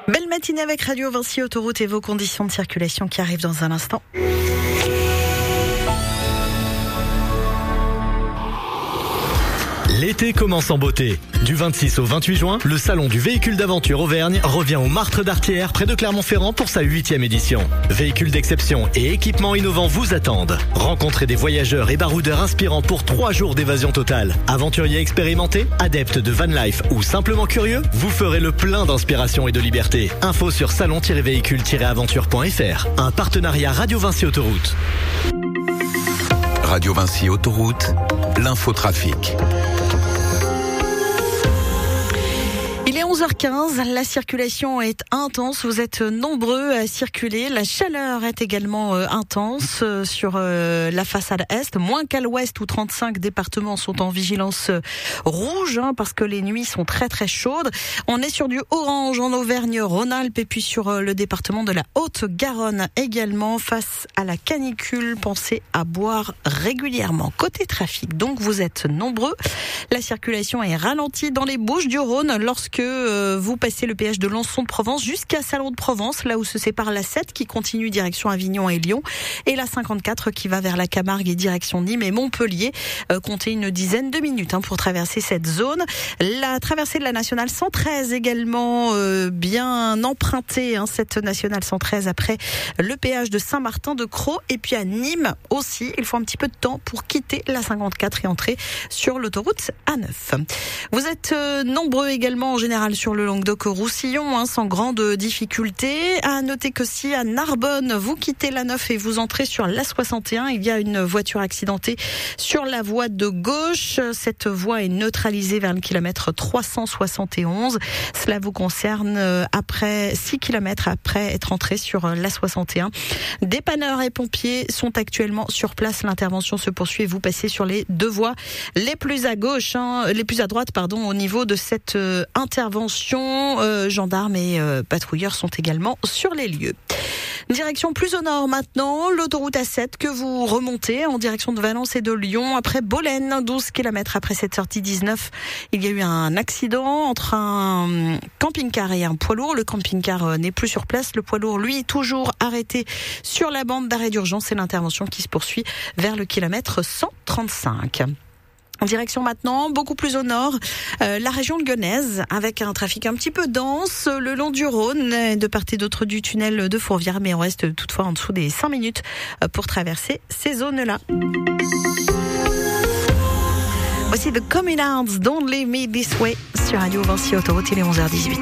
Belle matinée avec Radio Vinci Autoroute et vos conditions de circulation qui arrivent dans un instant. L'été commence en beauté. Du 26 au 28 juin, le salon du véhicule d'aventure Auvergne revient au Martre d'Artière près de Clermont-Ferrand pour sa 8e édition. Véhicules d'exception et équipements innovants vous attendent. Rencontrez des voyageurs et baroudeurs inspirants pour 3 jours d'évasion totale. Aventuriers expérimentés, adeptes de van life ou simplement curieux, vous ferez le plein d'inspiration et de liberté. Info sur salon-véhicule-aventure.fr. Un partenariat Radio Vinci Autoroute. Radio Vinci Autoroute, l'infotrafic. Il est 11h15, la circulation est intense, vous êtes nombreux à circuler, la chaleur est également intense sur la façade est, moins qu'à l'ouest où 35 départements sont en vigilance rouge parce que les nuits sont très très chaudes. On est sur du orange en Auvergne-Rhône-Alpes et puis sur le département de la Haute-Garonne également. Face à la canicule, pensez à boire régulièrement. Côté trafic, donc vous êtes nombreux, la circulation est ralentie dans les Bouches-du-Rhône lorsque vous passez le péage de Lançon-de-Provence jusqu'à Salon de Provence, là où se sépare la 7 qui continue direction Avignon et Lyon, et la 54 qui va vers la Camargue et direction Nîmes et Montpellier. Comptez une dizaine de minutes pour traverser cette zone. La traversée de la nationale 113 également bien empruntée, cette nationale 113 après le péage de Saint-Martin-de-Crau, et puis à Nîmes aussi, il faut un petit peu de temps pour quitter la 54 et entrer sur l'autoroute A9. Vous êtes nombreux également en général sur le Languedoc-Roussillon, sans grande difficulté. À noter que si à Narbonne, vous quittez la 9 et vous entrez sur la 61, il y a une voiture accidentée sur la voie de gauche. Cette voie est neutralisée vers le kilomètre 371. Cela vous concerne après 6 km après être entré sur la 61. Dépanneurs et pompiers sont actuellement sur place. L'intervention se poursuit et vous passez sur les deux voies les plus à gauche, les plus à droite, au niveau de cette intervention. Gendarmes et patrouilleurs sont également sur les lieux. Direction plus au nord maintenant, l'autoroute A7 que vous remontez en direction de Valence et de Lyon. Après Bolène, 12 km après cette sortie 19, il y a eu un accident entre un camping-car et un poids lourd. Le camping-car n'est plus sur place. Le poids lourd, lui, toujours arrêté sur la bande d'arrêt d'urgence. C'est l'intervention qui se poursuit vers le kilomètre 135. En direction maintenant, beaucoup plus au nord, la région lyonnaise, avec un trafic un petit peu dense le long du Rhône, de part et d'autre du tunnel de Fourvière, mais on reste toutefois en dessous des 5 minutes pour traverser ces zones-là. Voici The Coming Out, Don't Leave Me This Way, sur Radio Vinci Autoroute, il est 11h18.